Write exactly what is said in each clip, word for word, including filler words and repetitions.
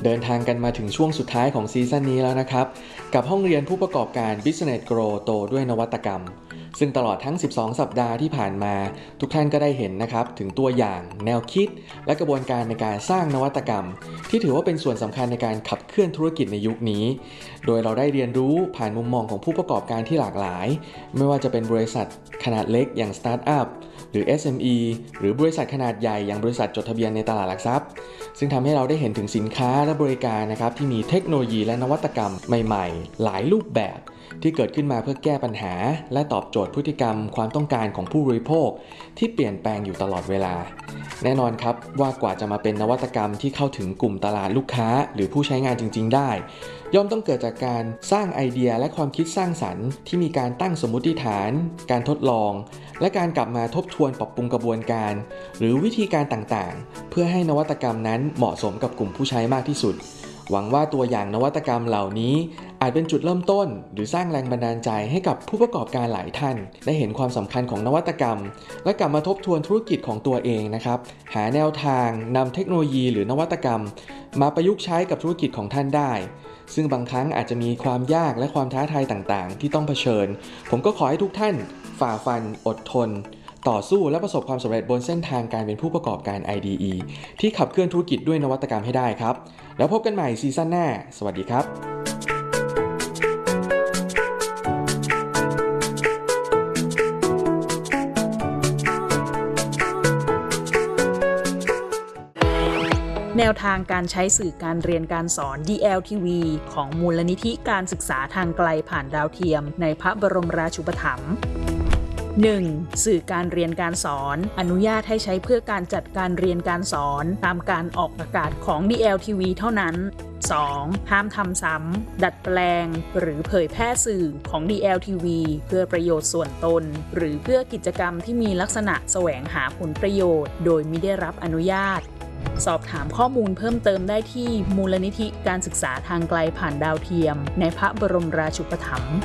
เดินทางกันมาถึงช่วงสุดท้ายของซีซั่นนี้แล้วนะครับกับห้องเรียนผู้ประกอบการ Business Grow โตด้วยนวัตกรรมซึ่งตลอดทั้งสิบสองสัปดาห์ที่ผ่านมาทุกท่านก็ได้เห็นนะครับถึงตัวอย่างแนวคิดและกระบวนการในการสร้างนวัตกรรมที่ถือว่าเป็นส่วนสำคัญในการขับเคลื่อนธุรกิจในยุคนี้โดยเราได้เรียนรู้ผ่านมุมมองของผู้ประกอบการที่หลากหลายไม่ว่าจะเป็นบริษัทขนาดเล็กอย่างสตาร์ทอัพหรือ เอส เอ็ม อี หรือบริษัทขนาดใหญ่อย่างบริษัทจดทะเบียนในตลาดหลักทรัพย์ซึ่งทำให้เราได้เห็นถึงสินค้าและบริการนะครับที่มีเทคโนโลยีและนวัตกรรมใหม่ๆหลายรูปแบบที่เกิดขึ้นมาเพื่อแก้ปัญหาและตอบโจทย์พฤติกรรมความต้องการของผู้บริโภคที่เปลี่ยนแปลงอยู่ตลอดเวลาแน่นอนครับว่ากว่าจะมาเป็นนวัตกรรมที่เข้าถึงกลุ่มตลาดลูกค้าหรือผู้ใช้งานจริงๆได้ย่อมต้องเกิดจากการสร้างไอเดียและความคิดสร้างสรรค์ที่มีการตั้งสมมุติฐานการทดลองและการกลับมาทบทวนปรับปรุงกระบวนการหรือวิธีการต่างๆเพื่อให้นวัตกรรมนั้นเหมาะสมกับกลุ่มผู้ใช้มากที่สุดหวังว่าตัวอย่างนวัตกรรมเหล่านี้อาจเป็นจุดเริ่มต้นหรือสร้างแรงบันดาลใจให้กับผู้ประกอบการหลายท่านได้เห็นความสำคัญของนวัตกรรมและกลับมาทบทวนธุรกิจของตัวเองนะครับหาแนวทางนำเทคโนโลยีหรือนวัตกรรมมาประยุกต์ใช้กับธุรกิจของท่านได้ซึ่งบางครั้งอาจจะมีความยากและความท้าทายต่างๆที่ต้องเผชิญผมก็ขอให้ทุกท่านฝ่าฟันอดทนต่อสู้และประสบความสำเร็จบนเส้นทางการเป็นผู้ประกอบการ ไอ ดี อี ที่ขับเคลื่อนธุรกิจด้วยนวัตกรรมให้ได้ครับแล้วพบกันใหม่ซีซั่นหน้าสวัสดีครับแนวทางการใช้สื่อการเรียนการสอน ดี แอล ที วี ของมูลนิธิการศึกษาทางไกลผ่านดาวเทียมในพระบรมราชูปถัมภ์ หนึ่ง. สื่อการเรียนการสอนอนุญาตให้ใช้เพื่อการจัดการเรียนการสอนตามการออกอากาศของ ดี แอล ที วี เท่านั้น สอง. ห้ามทำซ้ำดัดแปลงหรือเผยแพร่สื่อของ ดี แอล ที วี เพื่อประโยชน์ส่วนตนหรือเพื่อกิจกรรมที่มีลักษณะแสวงหาผลประโยชน์โดยมิได้รับอนุญาตสอบถามข้อมูลเพิ่มเติมได้ที่มูลนิธิการศึกษาทางไกลผ่านดาวเทียมในพระบรมราชูปถัมภ์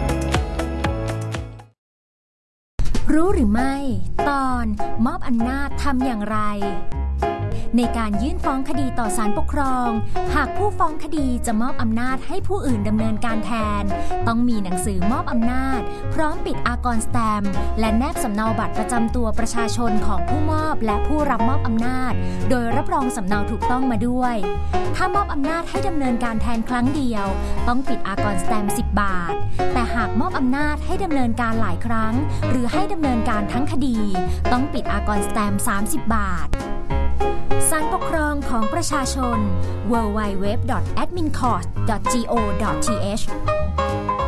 รู้หรือไม่ตอนมอบอำนาจทำอย่างไรในการยื่นฟ้องคดีต่อศาลปกครองหากผู้ฟ้องคดีจะมอบอำนาจให้ผู้อื่นดำเนินการแทนต้องมีหนังสือมอบอำนาจพร้อมปิดอากรสแตมป์และแนบสำเนาบัตรประจำตัวประชาชนของผู้มอบและผู้รับมอบอำนาจโดยรับรองสำเนาถูกต้องมาด้วยถ้ามอบอำนาจให้ดำเนินการแทนครั้งเดียวต้องปิดอากรสแตมป์สิบบาทแต่หากมอบอำนาจให้ดำเนินการหลายครั้งหรือให้ดำเนินการทั้งคดีต้องปิดอากรสแตมป์สามสิบบาทศาลปกครองของประชาชน ดับเบิลยู ดับเบิลยู ดับเบิลยู ดอท แอดมินคอร์ส ดอท จี โอ ดอท ที เอช